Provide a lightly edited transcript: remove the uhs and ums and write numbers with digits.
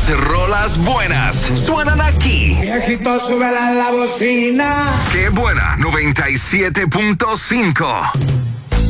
Las rolas buenas suenan aquí. Viejito, súbela en la bocina. Qué buena, 97.5.